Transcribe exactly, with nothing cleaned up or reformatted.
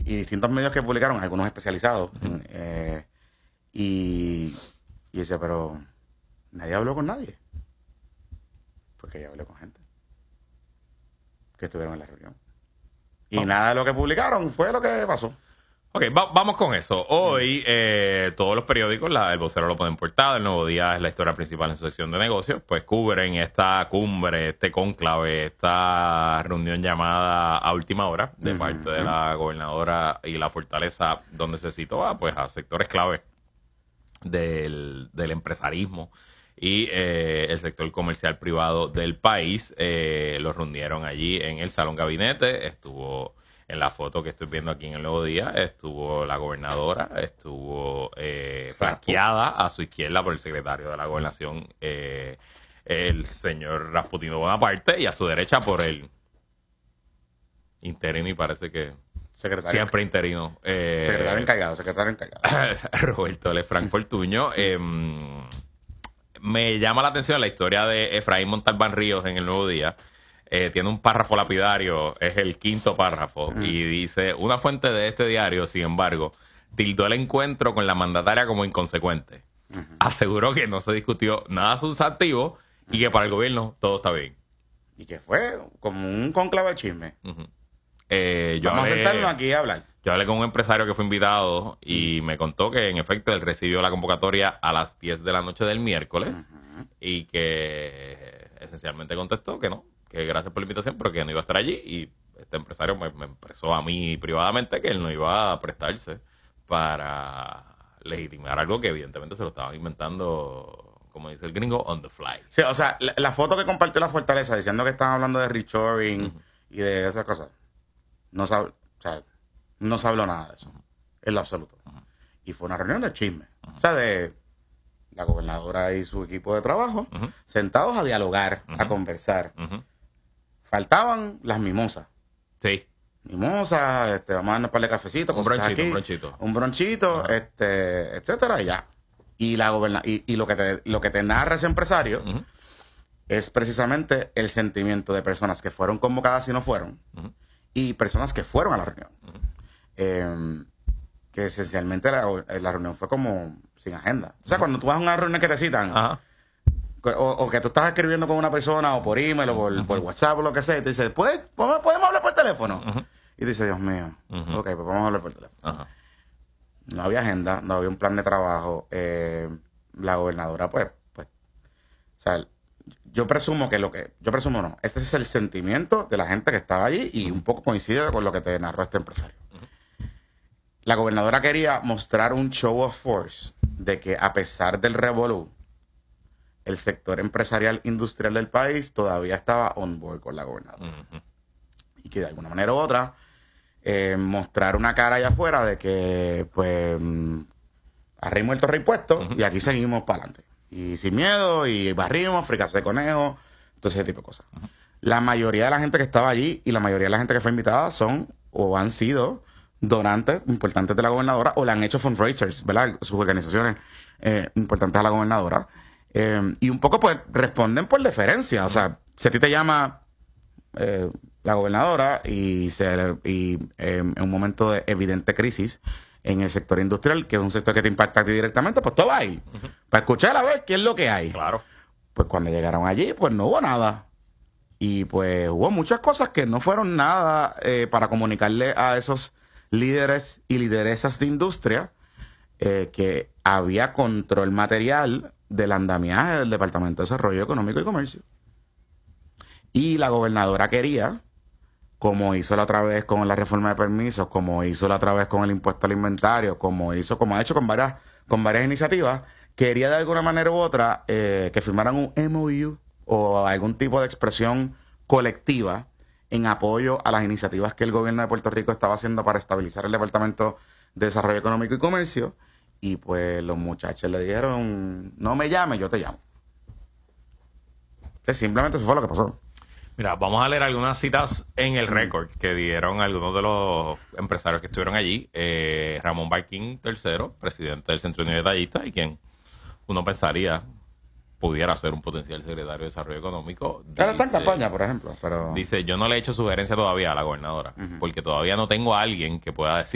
y distintos medios que publicaron, algunos especializados, uh-huh. eh, y, y dice, pero nadie habló con nadie. Porque yo hablé con gente que estuvieron en la reunión. Y oh. nada de lo que publicaron fue lo que pasó. Ok, va, vamos con eso. Hoy eh, todos los periódicos, la, el vocero lo pone en portada, el Nuevo Día es la historia principal en su sección de negocios, pues cubren esta cumbre, este cónclave, esta reunión llamada a última hora de uh-huh. parte de la gobernadora y la fortaleza, donde se citó a, pues, a sectores clave del, del empresarismo y eh, el sector comercial privado del país. Eh, los reunieron allí en el Salón Gabinete, estuvo... En la foto que estoy viendo aquí en el Nuevo Día estuvo la gobernadora, estuvo eh, flanqueada a su izquierda por el secretario de la Gobernación, eh, el señor Rasputino Bonaparte, y a su derecha por el interino, y parece que secretario. siempre interino. Eh, secretario encargado, secretario encargado. Roberto Lefranc Fortuño. Eh, me llama la atención la historia de Efraín Montalbán Ríos en el Nuevo Día. Eh, tiene un párrafo lapidario, es el quinto párrafo, uh-huh. y dice, una fuente de este diario, sin embargo, tildó el encuentro con la mandataria como inconsecuente. Uh-huh. Aseguró que no se discutió nada sustantivo uh-huh. y que para el gobierno todo está bien. Y que fue como un conclave de chisme. Uh-huh. eh, yo Vamos hablé, a sentarnos aquí a hablar. Yo hablé con un empresario que fue invitado y me contó que en efecto él recibió la convocatoria a las diez de la noche del miércoles uh-huh. y que esencialmente contestó que no, que gracias por la invitación, pero que no iba a estar allí. Y este empresario me, me expresó a mí privadamente que él no iba a prestarse para legitimar algo que evidentemente se lo estaban inventando, como dice el gringo, on the fly. Sí, o sea, la, la foto que compartió la Fortaleza diciendo que estaban hablando de reshoring uh-huh. y de esas cosas, no se, o sea, no se habló nada de eso, uh-huh. en lo absoluto. Uh-huh. Y fue una reunión de chisme, uh-huh. o sea, de la gobernadora y su equipo de trabajo uh-huh. sentados a dialogar, uh-huh. a conversar. Uh-huh. Faltaban las mimosas. Sí. Mimosas, este, vamos a darnos un par de cafecitos. Un bronchito, aquí, un bronchito. Un bronchito, uh-huh. este, etcétera, y ya. Y la goberna y, y lo que te, lo que te narra ese empresario uh-huh. es precisamente el sentimiento de personas que fueron convocadas y no fueron, uh-huh. y personas que fueron a la reunión. Uh-huh. Eh, que esencialmente la, la reunión fue como sin agenda. O sea, uh-huh. cuando tú vas a una reunión que te citan, uh-huh. O, o que tú estás escribiendo con una persona o por email o por, uh-huh. por WhatsApp o lo que sea, y te dice, ¿Puedes, ¿podemos hablar por teléfono? Uh-huh. Y dice, Dios mío, uh-huh. ok, pues vamos a hablar por teléfono. Uh-huh. No había agenda, no había un plan de trabajo. Eh, la gobernadora, pues, pues, o sea, yo presumo que lo que, yo presumo no, este es el sentimiento de la gente que estaba allí y uh-huh. un poco coincide con lo que te narró este empresario. Uh-huh. La gobernadora quería mostrar un show of force de que a pesar del revolú, el sector empresarial industrial del país todavía estaba on board con la gobernadora. Uh-huh. Y que de alguna manera u otra, eh, mostrar una cara allá afuera de que, pues, arrimos el torre impuesto uh-huh. y aquí seguimos para adelante. Y sin miedo, y barrimos, fricazo de conejo, todo ese tipo de cosas. Uh-huh. La mayoría de la gente que estaba allí y la mayoría de la gente que fue invitada son o han sido donantes importantes de la gobernadora o le han hecho fundraisers, ¿verdad? Sus organizaciones eh, importantes a la gobernadora. Eh, y un poco pues responden por deferencia. O sea, si a ti te llama eh, la gobernadora y, se, y eh, en un momento de evidente crisis en el sector industrial, que es un sector que te impacta a ti directamente, pues todo va ahí. Uh-huh. Para escuchar a ver qué es lo que hay. Claro. Pues cuando llegaron allí, pues no hubo nada. Y pues hubo muchas cosas que no fueron nada eh, para comunicarle a esos líderes y lideresas de industria eh, que había control material del andamiaje del Departamento de Desarrollo Económico y Comercio. Y la gobernadora quería, como hizo la otra vez con la reforma de permisos, como hizo la otra vez con el impuesto al inventario, como hizo, como ha hecho con varias, con varias iniciativas, quería de alguna manera u otra eh, que firmaran un M O U o algún tipo de expresión colectiva en apoyo a las iniciativas que el gobierno de Puerto Rico estaba haciendo para estabilizar el Departamento de Desarrollo Económico y Comercio. Y pues los muchachos le dijeron, no me llames, yo te llamo. Entonces, simplemente eso fue lo que pasó. Mira, vamos a leer algunas citas en el récord que dieron algunos de los empresarios que estuvieron allí. Eh, Ramón Barquín tercero, presidente del Centro Unido de Detallistas, y quien uno pensaría pudiera ser un potencial secretario de Desarrollo Económico. Él está en campaña, por ejemplo. Pero... Dice, yo no le he hecho sugerencia todavía a la gobernadora, uh-huh. porque todavía no tengo a alguien que pueda decir